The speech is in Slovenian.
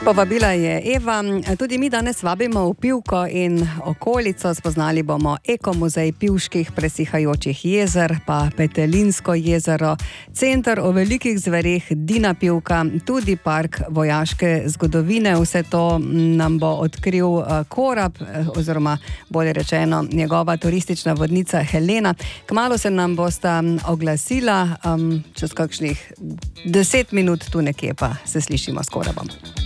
Povabila je Eva. Tudi mi danes vabimo v Pivko in okolico. Spoznali bomo ekomuzej pivških presihajočih jezer, pa Petelinsko jezero, center o velikih zvereh Dina Pivka, tudi park vojaške zgodovine. Vse to nam bo odkril Korab, oziroma bolje rečeno njegova turistična vodnica Helena. Kmalu se nam bosta oglasila, čez kakšnih 10 minut tu nekje pa se slišimo s Korabom.